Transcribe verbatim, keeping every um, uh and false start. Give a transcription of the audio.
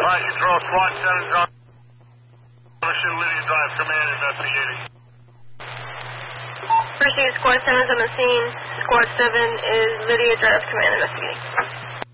right, you draw Squad seven, John. Shoot Lydia Drive, command investigating. Pursuit Squad seven's on the scene. Squad seven is Lydia Drive, command investigating.